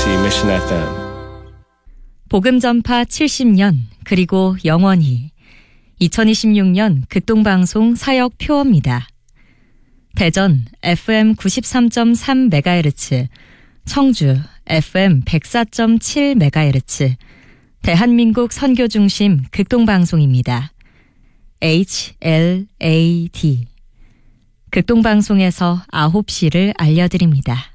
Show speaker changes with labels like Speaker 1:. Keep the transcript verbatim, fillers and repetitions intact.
Speaker 1: 케이비씨 Mission 에프엠.
Speaker 2: 복음 전파 칠십 년 그리고 영원히 이천이십육 년 극동방송 사역 표어입니다. 대전 에프엠 구십삼 점 삼 메가헤르츠, 청주 에프엠 백사 점 칠 메가헤르츠, 대한민국 선교중심 극동방송입니다. 에이치엘에이디 극동방송에서 아홉 시를 알려드립니다.